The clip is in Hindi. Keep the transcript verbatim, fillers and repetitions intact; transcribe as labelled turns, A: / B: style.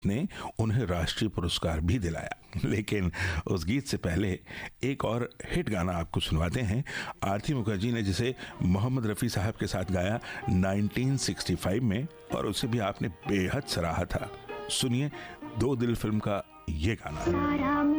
A: ने उन्हें राष्ट्रीय पुरस्कार भी दिलाया। लेकिन उस गीत से पहले एक और हिट गाना आपको सुनवाते हैं, आरती मुखर्जी ने जिसे मोहम्मद रफ़ी साहब के साथ गाया उन्नीस सौ पैंसठ में, और उसे भी आपने बेहद सराहा था। सुनिए दो दिल फिल्म का ये गाना।